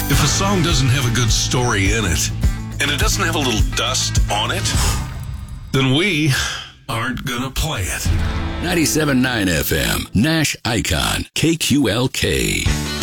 If a song doesn't have a good story in it, and it doesn't have a little dust on it, then we aren't gonna play it. 97.9 FM, Nash Icon, KQLK.